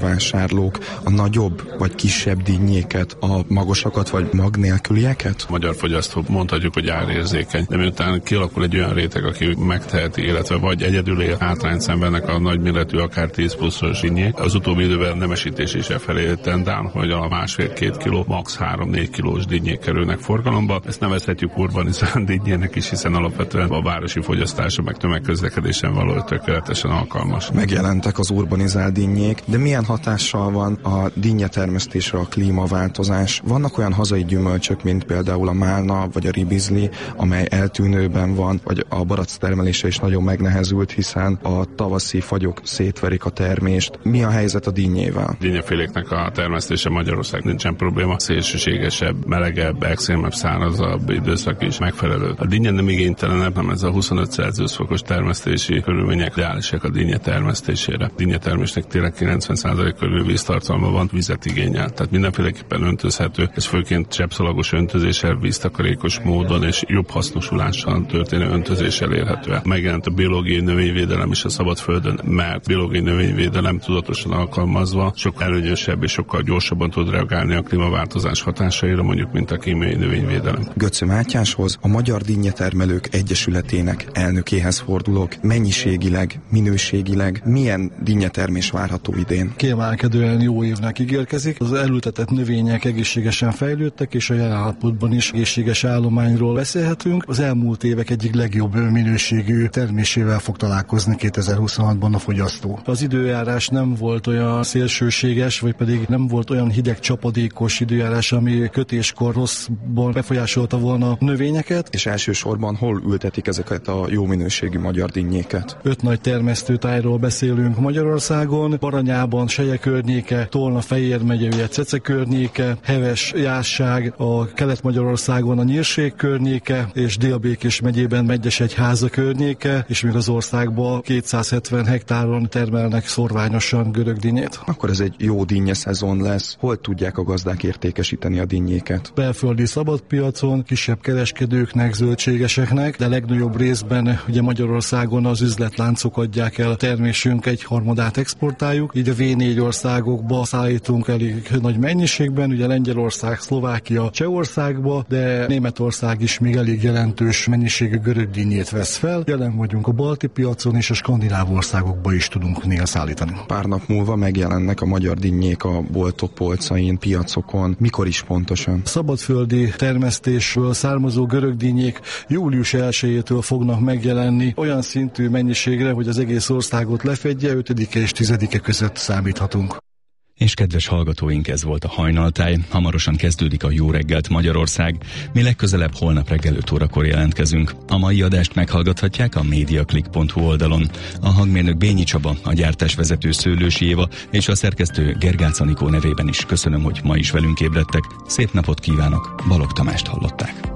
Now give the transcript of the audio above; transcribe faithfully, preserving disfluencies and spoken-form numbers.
vásárlók a nagyobb vagy kisebb dinnyéket, a magasakat vagy mag nélkülieket? A magyar fogyasztó mondhatjuk, hogy árérzékeny, de miután kialakul egy olyan réteg, aki megteheti, illetve vagy egyedül él, hátrányt szenvednek a nagyméretű, akár tíz pluszos dinnyék. Az utóbbi időben nemesítés is e felé tendál, hogy a másfél-két kiló, max. három-négy kilós dinnyék kerülnek forgalomba. Ezt nevezhetjük urbanizált dinnyének is, hiszen alapvetően a városi fogyasztásra meg tömegközlekedésen való tökéletesen alkalmas. Megjelentek az urbanizált dinnyék, de milyen hatással van a dinnyetermesztésre a klímaváltozás? Vannak olyan hazai gyümölcsök, mint például a málna vagy a ribizli, amely eltűnőben van, vagy a barack termelése is nagyon megnehezült, hiszen a tavaszi fagyok szétverik a termést. Mi a helyzet a dinnyével? Dinnyeféléknek a termesztése Magyarország nincsen probléma, szélsőségesebb, melegebb, extrémebb, szárazabb időszak is megfelelő. A dinnye nem igénytelenebb, nem ez a huszonöt Celsius fokos termesztési körülmények ideálisak a dinnye termesztésére. A dinnye termésnek tényleg kilencven százalék körül víztartalma van, vizet igényel, tehát mindenféleképpen öntözhető. Ez főként cseppszalagos öntözéssel, víztakarékos módon és jobb hasznosulással történő öntözéssel érhető el. Megjelent a biológiai növényvédelem is a szabadföldön, mert biológiai növényvédelem tudatosan alkalmazva sokkal előnyösebb és sokkal gyorsabban tud reagálni a klímaváltozás hatásaira, mondjuk, mint a kémiai növényvédelem. Göczi Mátyáshoz, a Magyar Dinnyetermelők Egyesületének elnökéhez fordulok. Mennyiségileg, minőségileg milyen dinnyetermés várható idén? Kiemelkedően jó évnek ígérkezik. Az elültetett növények egészségesen fejlődtek, és a jelen állapotban is egészséges állományról beszélhetünk. Az elmúlt évek egyik legjobb minőségű termésével fog találkozni kétezer-huszonhatban a fogyasztó. Az időjárás nem volt olyan szélsőséges, vagy pedig nem volt olyan hideg, csapadékos időjárás, ami kötéskor rosszban befolyásolta volna a növényeket. És elsősorban hol ültetik ezeket a jó minőségű magyar dinnyéket? Öt nagy termesztőtájról beszélünk Magyarországon: Baranyában, Selye környéke, Tolna, Fejér megye, Cece környéke, Heves, Jásság, a Kelet-Magyarországon a Nyírség környéke, és Dél-Békés megyében Megyesegyháza környéke, és még az országban kétszázhetven hektáron termelnek szorványosan görög dinnyét. Akkor ez egy jó dinnye szezon lesz. Hol tudják a gazdák értékesíteni a dinnyéket? Belföldi szabadpiacon, kisebb kereskedőknek, zöldségeseknek, de legnagyobb részben ugye Magyarországon az üzletláncok adják el a termésünk egy harmadát exportáljuk, így a vé négy országokba szállítunk elég nagy mennyiségben, ugye Lengyelország, Szlovákia, Csehországba, de Németország is még elég jelentős mennyiségű görög dinnyét vesz fel. Jelen vagyunk a balti piacon, és a skandináv országokba is tudunk néha szállítani. Pár nap múlva megjelennek a magyar dinnyék a boltok polcain, piacokon. Mikor is pontosan? Szabadföldi termesztésből származó görög dinnyék július elsejétől fognak megjelenni olyan szintű mennyiségre, hogy az egész országot lefedje, ötödike és tizedike között számíthatunk. És kedves hallgatóink, ez volt a Hajnaltáj. Hamarosan kezdődik a Jó reggelt Magyarország. Mi legközelebb holnap reggel öt órakor jelentkezünk. A mai adást meghallgathatják a mediaclick pont hu oldalon. A hangmérnök Bényi Csaba, a gyártásvezető Szőlősi Éva és a szerkesztő Gergác Anikó nevében is köszönöm, hogy ma is velünk ébredtek. Szép napot kívánok, Balogh Tamást hallották.